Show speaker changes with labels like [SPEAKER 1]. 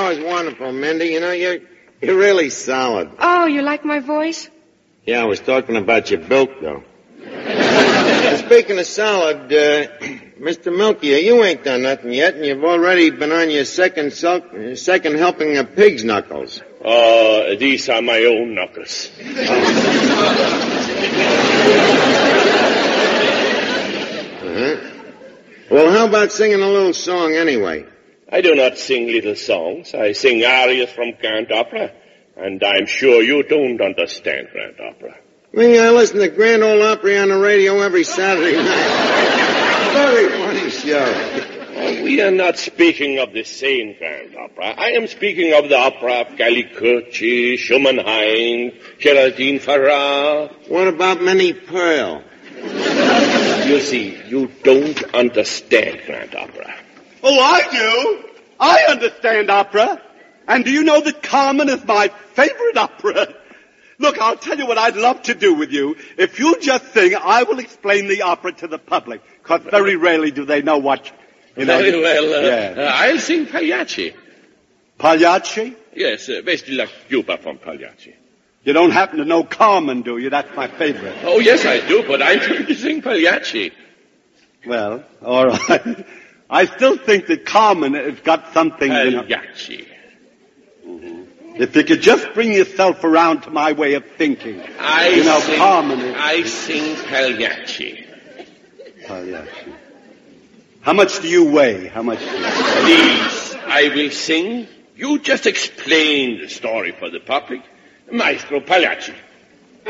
[SPEAKER 1] that was wonderful, Mindy. You know, you're really solid.
[SPEAKER 2] Oh, you like my voice?
[SPEAKER 1] Yeah, I was talking about your bilk, though. Speaking of solid, Mr. Milky, you ain't done nothing yet, and you've already been on your second helping of pig's knuckles.
[SPEAKER 3] These are my own knuckles.
[SPEAKER 1] Well, how about singing a little song anyway?
[SPEAKER 3] I do not sing little songs. I sing arias from Grand Opera, and I'm sure you don't understand Grand Opera.
[SPEAKER 1] I listen to Grand Ole Opry on the radio every Saturday night. Very funny show.
[SPEAKER 3] We are not speaking of the same Grand Opera. I am speaking of the opera of Galli-Curci, Schumann-Heine, Geraldine Farrar.
[SPEAKER 1] What about Minnie Pearl?
[SPEAKER 3] You see, you don't understand Grand Opera.
[SPEAKER 4] Oh, I do. I understand opera. And do you know that Carmen is my favorite opera? Look, I'll tell you what I'd love to do with you. If you just sing, I will explain the opera to the public. Because very rarely do they know what...
[SPEAKER 3] Very well. I'll sing Pagliacci.
[SPEAKER 4] Pagliacci?
[SPEAKER 3] Yes, Vesti la Cuba from Pagliacci.
[SPEAKER 4] You don't happen to know Carmen, do you? That's my favorite.
[SPEAKER 3] Oh, yes, I do, but I'm going to sing Pagliacci.
[SPEAKER 4] Well, all right. I still think that Carmen has got something...
[SPEAKER 3] Pagliacci.
[SPEAKER 4] If you could just bring yourself around to my way of thinking. Carmen is...
[SPEAKER 3] I sing Pagliacci.
[SPEAKER 4] Pagliacci. How much do you weigh? How much do you weigh?
[SPEAKER 3] Please, I will sing. You just explain the story for the public. Maestro Pagliacci.